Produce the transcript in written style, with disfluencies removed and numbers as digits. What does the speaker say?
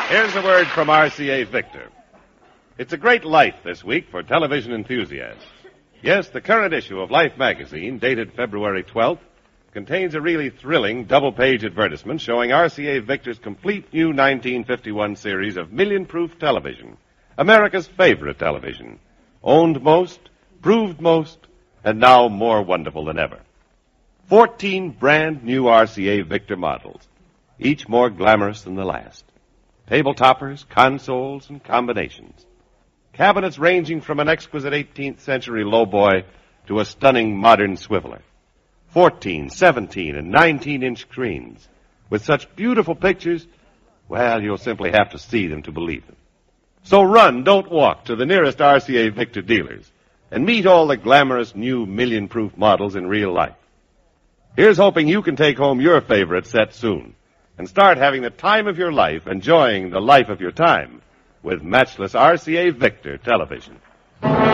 Here's a word from RCA Victor. It's a great life this week for television enthusiasts. Yes, the current issue of Life magazine, dated February 12th, contains a really thrilling double-page advertisement showing RCA Victor's complete new 1951 series of million-proof television, America's favorite television, owned most, proved most, and now more wonderful than ever. 14 brand new RCA Victor models, each more glamorous than the last. Table toppers, consoles, and combinations. Cabinets ranging from an exquisite 18th century lowboy to a stunning modern swiveler. 14, 17, and 19-inch screens with such beautiful pictures, well, you'll simply have to see them to believe them. So run, don't walk, to the nearest RCA Victor dealers and meet all the glamorous new million-proof models in real life. Here's hoping you can take home your favorite set soon and start having the time of your life, enjoying the life of your time with matchless RCA Victor television.